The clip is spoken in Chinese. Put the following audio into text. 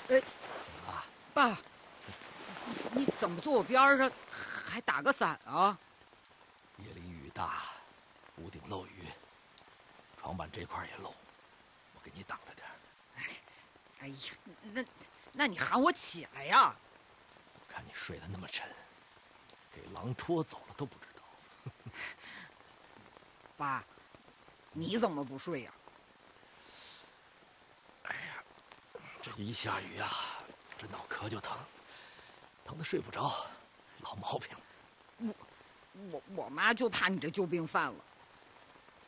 行了， 爸，你怎么坐我边上还打个伞啊？ 夜里雨大，屋顶漏雨，床板这块也漏，我给你挡着点。 哎呀，那你喊我起来呀！ 看你睡得那么沉，给狼拖走了都不知道。 爸，你怎么不睡呀？ 哎呀，这一下雨啊，这脑壳就疼，疼得睡不着，老毛病。 我妈就怕你这旧病犯了。